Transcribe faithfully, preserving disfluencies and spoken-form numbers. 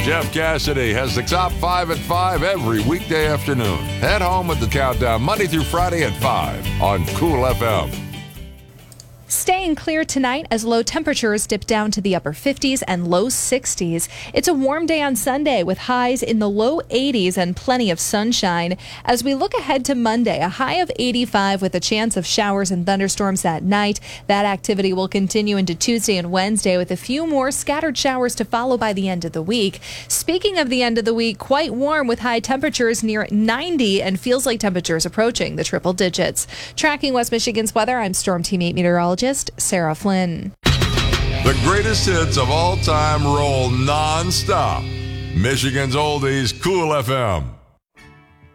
Jeff Cassidy has the top five at five every weekday afternoon. Head home with the countdown Monday through Friday at five on Cool F M. Staying clear tonight as low temperatures dip down to the upper fifties and low sixties. It's a warm day on Sunday with highs in the low eighties and plenty of sunshine. As we look ahead to Monday, a high of eighty-five with a chance of showers and thunderstorms that night. That activity will continue into Tuesday and Wednesday with a few more scattered showers to follow by the end of the week. Speaking of the end of the week, quite warm with high temperatures near ninety and feels like temperatures approaching the triple digits. Tracking West Michigan's weather, I'm Storm Team eight meteorologist Sarah Flynn. The greatest hits of all time roll non-stop. Michigan's Oldies, Cool F M.